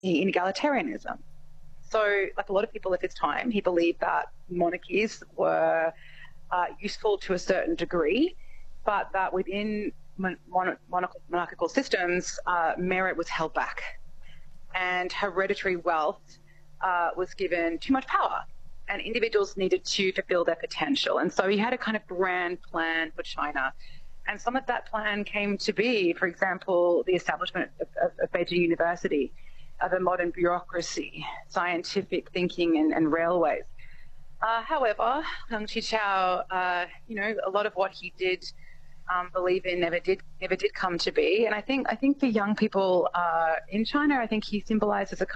in egalitarianism. So, like a lot of people of his time, he believed that monarchies were useful to a certain degree, but that within monarchical systems, merit was held back, and hereditary wealth was given too much power, and individuals needed to fulfill their potential. And so he had a kind of grand plan for China. And some of that plan came to be, for example, the establishment of Beijing University, of a modern bureaucracy, scientific thinking, and railways. However, Deng Qichao, a lot of what he did believe in never did come to be. And I think for young people in China, I think he symbolizes a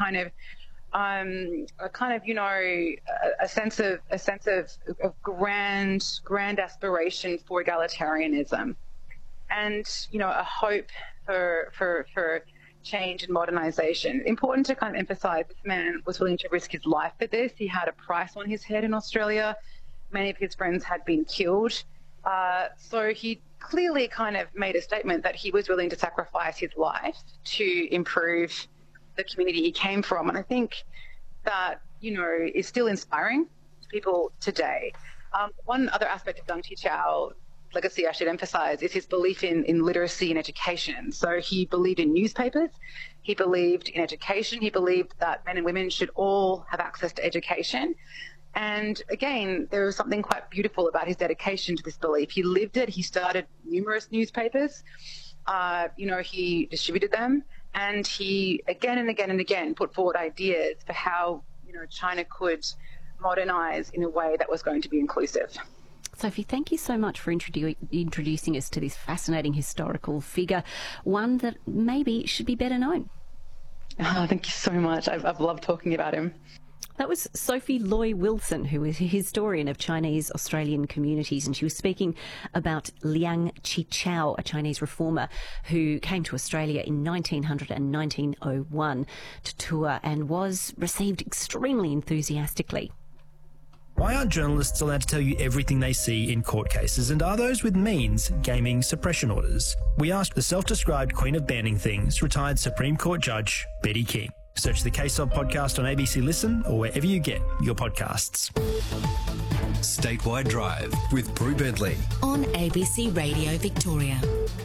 sense of grand aspiration for egalitarianism, and a hope for change and modernization. Important to kind of emphasize this man was willing to risk his life for this. He had a price on his head in Australia. Many of his friends had been killed. So he clearly kind of made a statement that he was willing to sacrifice his life to improve the community he came from. And I think that, is still inspiring to people today. One other aspect of Deng Qichao legacy I should emphasize is his belief in literacy and education. So he believed in newspapers, he believed in education, he believed that men and women should all have access to education. And again, there was something quite beautiful about his dedication to this belief. He lived it. He started numerous newspapers. He distributed them, and he again and again and again put forward ideas for how China could modernize in a way that was going to be inclusive. Sophie, thank you so much for introducing us to this fascinating historical figure, one that maybe should be better known. Oh, thank you so much. I've loved talking about him. That was Sophie Loy Wilson, who is a historian of Chinese Australian communities, and she was speaking about Liang Qichao, a Chinese reformer who came to Australia in 1900 and 1901 to tour and was received extremely enthusiastically. Why aren't journalists allowed to tell you everything they see in court cases, and are those with means gaming suppression orders? We asked the self-described Queen of Banning Things, retired Supreme Court Judge Betty King. Search the Case Of podcast on ABC Listen or wherever you get your podcasts. Statewide Drive with Brew Bentley on ABC Radio Victoria.